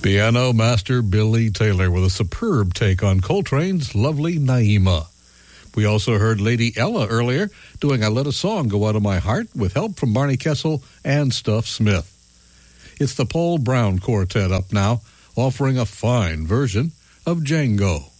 Piano master Billy Taylor with a superb take on Coltrane's lovely Naima. We also heard Lady Ella earlier doing I Let a Song Go Out of My Heart with help from Barney Kessel and Stuff Smith. It's the Paul Brown Quartet up now, offering a fine version of Django.